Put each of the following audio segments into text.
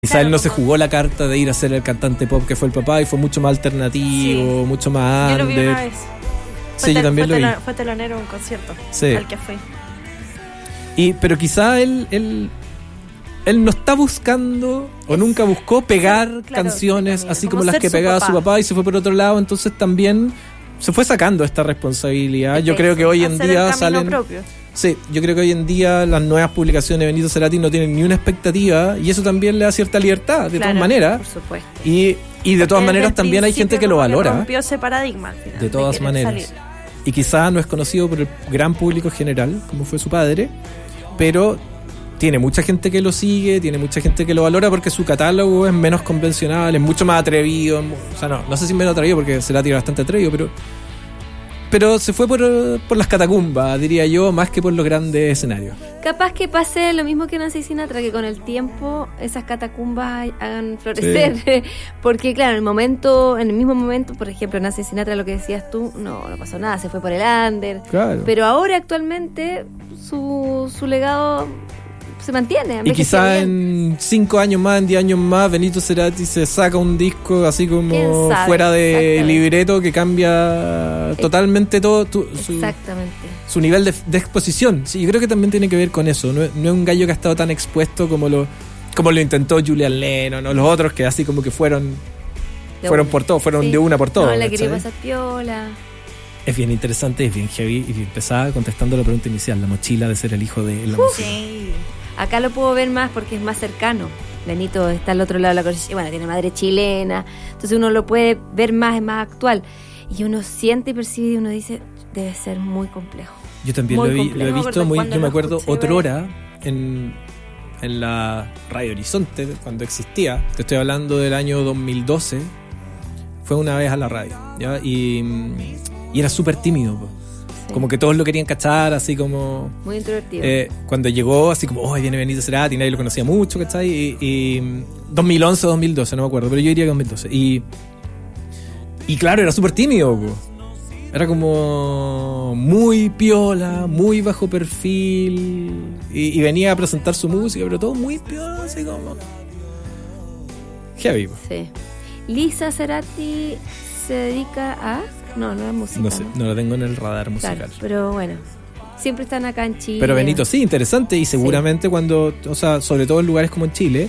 Quizá él no se jugó la carta de ir a ser el cantante pop que fue el papá y fue mucho más alternativo, mucho más Yo lo vi under. una vez. Sí, yo también lo vi. Fue telonero en un concierto al que fui. Pero quizá él no está buscando o nunca buscó pegar canciones así como las que pegaba su papá y se fue por otro lado, entonces también se fue sacando esta responsabilidad. Yo creo que hoy en día salen... Sí, yo creo que hoy en día las nuevas publicaciones de Benito Cerati no tienen ni una expectativa y eso también le da cierta libertad, de todas maneras. Por supuesto. Y de todas maneras también hay gente que lo valora. Rompió ese paradigma al final, de todas maneras. Y quizás no es conocido por el gran público general, como fue su padre, pero tiene mucha gente que lo sigue, tiene mucha gente que lo valora porque su catálogo es menos convencional, es mucho más atrevido. O sea, no sé si menos atrevido porque Cerati era bastante atrevido, pero se fue por las catacumbas, diría yo, más que por los grandes escenarios. Capaz que pase lo mismo que Nancy Sinatra, que con el tiempo esas catacumbas hagan florecer. Sí. Porque claro, en el mismo momento, por ejemplo, Nancy Sinatra, lo que decías tú, no pasó nada, se fue por el under. Claro. Pero ahora actualmente su legado se mantiene. Y quizá en 5 años más, en 10 años más, Benito Cerati se saca un disco así como fuera de libreto que cambia totalmente todo su nivel de exposición. Sí, yo creo que también tiene que ver con eso. No es un gallo que ha estado tan expuesto como lo intentó Julian Lennon o los otros que así como que fueron por todo, fueron de una por todo. No, la quería pasar piola. Es bien interesante, es bien heavy y bien pesada, contestando la pregunta inicial, la mochila de ser el hijo de la música. Sí. Acá lo puedo ver más porque es más cercano. Benito está al otro lado de la cordillera, bueno, tiene madre chilena, entonces uno lo puede ver más, es más actual. Y uno siente y percibe y uno dice, debe ser muy complejo. Yo también lo he visto, yo me acuerdo otrora en la Radio Horizonte, cuando existía, te estoy hablando del año 2012, fue una vez a la radio, ¿ya? Y era súper tímido, po. Sí. Como que todos lo querían cachar, así como... Muy introvertido. Cuando llegó, así como, ahí viene Benito Cerati, nadie lo conocía mucho, ¿cachai? Y 2011 o 2012, no me acuerdo, pero yo diría que 2012. Y claro, era súper tímido, po. Era como muy piola, muy bajo perfil, y venía a presentar su música, pero todo muy piola, así como... Heavy, po. Sí. Lisa Cerati se dedica a... No es música. No sé, no lo tengo en el radar musical. Claro, pero bueno, siempre están acá en Chile. Pero Benito, sí, interesante. Y seguramente cuando, o sea, sobre todo en lugares como en Chile,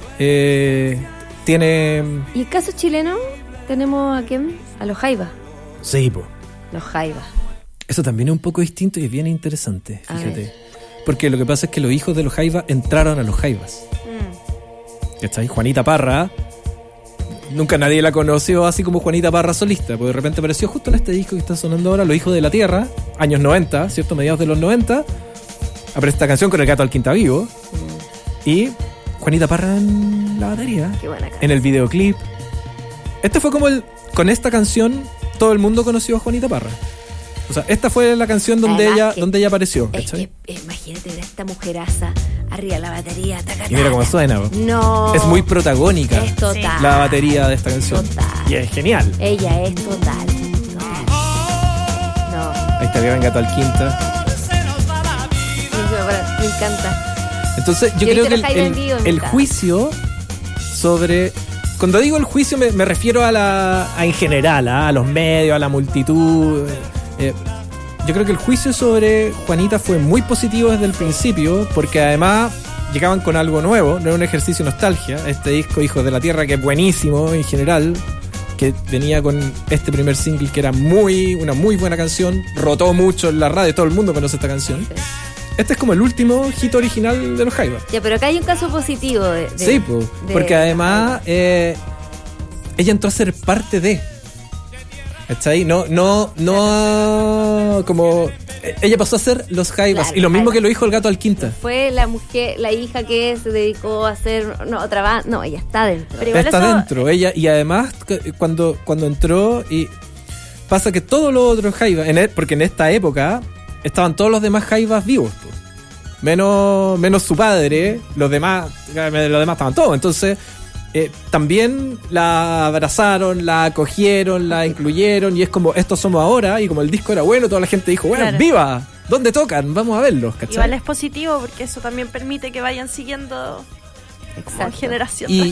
tiene... ¿Y el caso chileno? ¿Tenemos a quién? A los Jaivas. Sí, po. Los Jaivas. Eso también es un poco distinto y es bien interesante, fíjate. Porque lo que pasa es que los hijos de los Jaivas entraron a los Jaivas. ¿Cachai? Juanita Parra... Nunca nadie la conoció así como Juanita Parra solista, porque de repente apareció justo en este disco que está sonando ahora, Los Hijos de la Tierra, años 90, ¿cierto? Mediados de los 90. Aparece esta canción con el gato al quinta vivo. Y Juanita Parra en la batería. Qué buena canción. En el videoclip. Este fue como con esta canción todo el mundo conoció a Juanita Parra. O sea, esta fue la canción donde ella apareció. ¿Cachai? Imagínate ver a esta mujeraza arriba de la batería. Y mira cómo suena. No. Es muy protagónica. Es total. La batería de esta canción. Total. Y es genial. Ella es total. No. Ahí está bien Gato al quinta. Me encanta. Entonces yo creo que el juicio sobre... Cuando digo el juicio me refiero en general, a los medios, a la multitud. Yo creo que el juicio sobre Juanita fue muy positivo desde el principio, porque además llegaban con algo nuevo, no era un ejercicio de nostalgia. Este disco, Hijos de la Tierra, que es buenísimo en general, que venía con este primer single que era una muy buena canción, rotó mucho en la radio, todo el mundo conoce esta canción. Sí. Este es como el último hit original de los Jaivas. Ya, pero acá hay un caso positivo sí, porque además ella entró a ser parte de... ¿Cachai? No, como... Ella pasó a ser los Jaivas, claro, y lo mismo que lo dijo el Gato al quinta. Fue la mujer, la hija que se dedicó a hacer otra banda. No, ella está dentro. Pero está dentro, ella, y además cuando entró, y pasa que todos los otros Jaivas, porque en esta época estaban todos los demás Jaivas vivos, pues. Menos su padre, los demás estaban todos, entonces... también la abrazaron, la acogieron, la incluyeron, y es como, estos somos ahora, y como el disco era bueno, toda la gente dijo, bueno, claro, ¡viva! ¿Dónde tocan? Vamos a verlos, ¿cachai? Igual es positivo porque eso también permite que vayan siguiendo Exacto. Generación.